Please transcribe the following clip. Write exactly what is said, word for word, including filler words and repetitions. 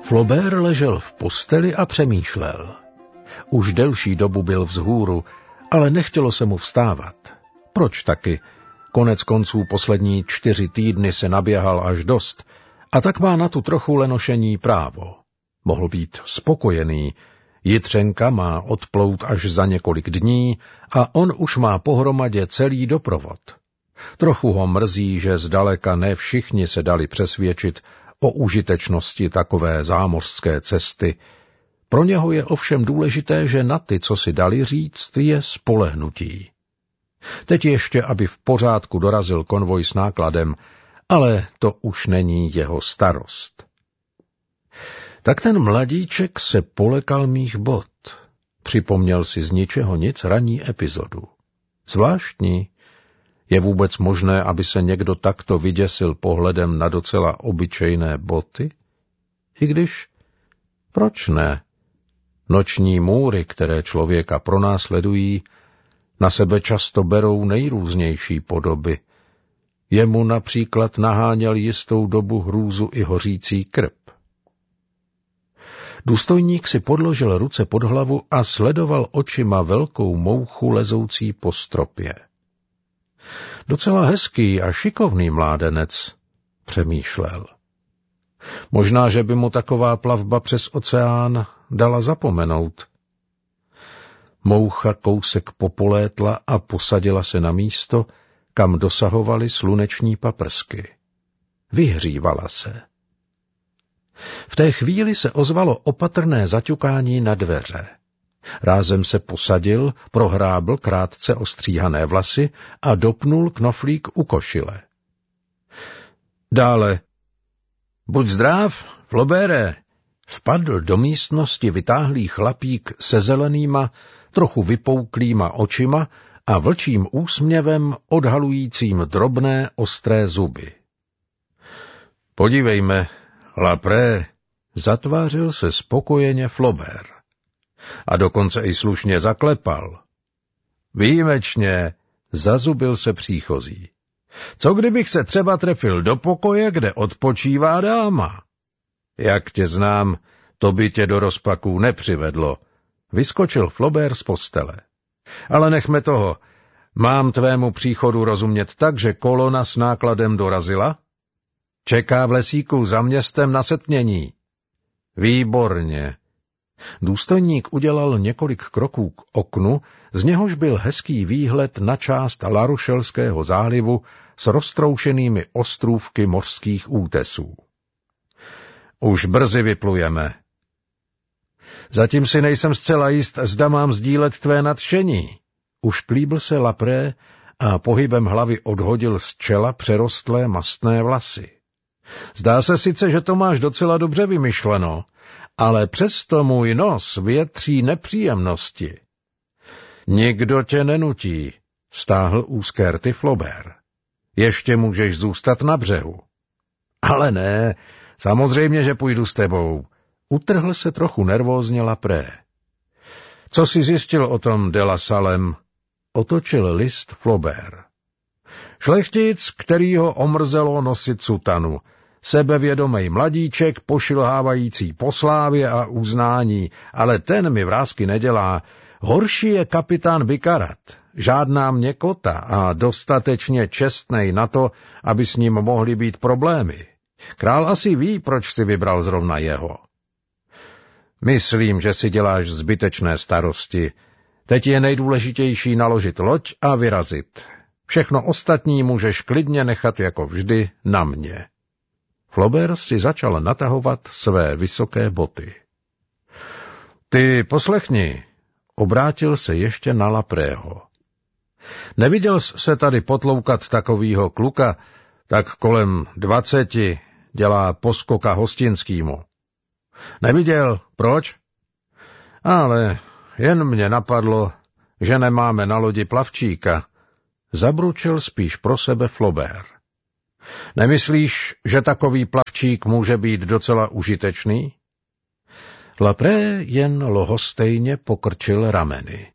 Flaubert ležel v posteli a přemýšlel. Už delší dobu byl vzhůru, ale nechtělo se mu vstávat. Proč taky? Konec konců poslední čtyři týdny se naběhal až dost a tak má na tu trochu lenošení právo. Mohl být spokojený. Jitřenka má odplout až za několik dní a on už má pohromadě celý doprovod. Trochu ho mrzí, že zdaleka ne všichni se dali přesvědčit o užitečnosti takové zámořské cesty. Pro něho je ovšem důležité, že na ty, co si dali říct, je spolehnutí. Teď ještě, aby v pořádku dorazil konvoj s nákladem, ale to už není jeho starost. Tak ten mladíček se polekal mých bot. Připomněl si z ničeho nic ranní epizodu. Zvláštní. Je vůbec možné, aby se někdo takto vyděsil pohledem na docela obyčejné boty? I když, proč ne? Noční můry, které člověka pronásledují, na sebe často berou nejrůznější podoby. Jemu například naháněl jistou dobu hrůzu i hořící krb. Důstojník si podložil ruce pod hlavu a sledoval očima velkou mouchu lezoucí po stropě. Docela hezký a šikovný mládenec, přemýšlel. Možná, že by mu taková plavba přes oceán dala zapomenout. Moucha kousek popolétla a posadila se na místo, kam dosahovaly sluneční paprsky. Vyhřívala se. V té chvíli se ozvalo opatrné zaťukání na dveře. Rázem se posadil, prohrábl krátce ostříhané vlasy a dopnul knoflík u košile. Dále. Buď zdrav, Flaubere, vpadl do místnosti vytáhlý chlapík se zelenýma, trochu vypouklýma očima a vlčím úsměvem odhalujícím drobné ostré zuby. Podívejme, Lapré, zatvářil se spokojeně Flaubert. A dokonce i slušně zaklepal. Výjimečně, zazubil se příchozí. Co kdybych se třeba trefil do pokoje, kde odpočívá dáma? Jak tě znám, to by tě do rozpaků nepřivedlo. Vyskočil Flaubert z postele. Ale nechme toho. Mám tvému příchodu rozumět tak, že kolona s nákladem dorazila? Čeká v lesíku za městem na setmění. Výborně. Důstojník udělal několik kroků k oknu, z něhož byl hezký výhled na část Larušelského zálivu s roztroušenými ostrůvky mořských útesů. Už brzy vyplujeme. Zatím si nejsem zcela jist, zda mám sdílet tvé nadšení. Už klíbl se Lapré a pohybem hlavy odhodil z čela přerostlé mastné vlasy. Zdá se sice, že to máš docela dobře vymyšleno, ale přesto můj nos větří nepříjemnosti. Nikdo tě nenutí, stáhl úzké rty Flaubert. Ještě můžeš zůstat na břehu. Ale ne, samozřejmě, že půjdu s tebou. Utrhl se trochu nervózně Lapré. Co jsi zjistil o tom de la Salem? Otočil list Flaubert. Šlechtic, který ho omrzelo nosit sutanu. Sebevědomej mladíček, pošilhávající po slávě a uznání, ale ten mi vrásky nedělá. Horší je kapitán Bikarat, žádná měkota a dostatečně čestnej na to, aby s ním mohly být problémy. Král asi ví, proč si vybral zrovna jeho. Myslím, že si děláš zbytečné starosti. Teď je nejdůležitější naložit loď a vyrazit. Všechno ostatní můžeš klidně nechat jako vždy na mě. Flaubert si začal natahovat své vysoké boty. Ty poslechni, obrátil se ještě na Laprého. Neviděl jsi se tady potloukat takovýho kluka, tak kolem dvaceti dělá poskoka hostinskýmu. Neviděl, proč? Ale jen mě napadlo, že nemáme na lodi plavčíka. Zabručil spíš pro sebe Flaubert. Nemyslíš, že takový plavčík může být docela užitečný? Lapré jen lohostejně pokrčil rameny.